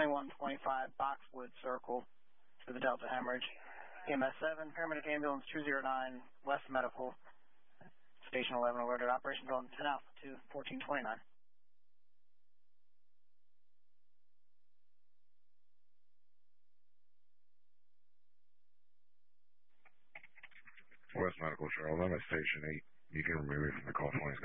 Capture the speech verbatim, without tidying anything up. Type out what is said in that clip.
twenty-one twenty-five Boxwood Circle to the Delta Hemorrhage. E M S seven, paramedic ambulance two zero nine, West Medical, Station eleven alerted. Operations on ten Alpha to fourteen twenty-nine. West Medical, Charles. I'm at Station eight. You can remove me from the call twenty.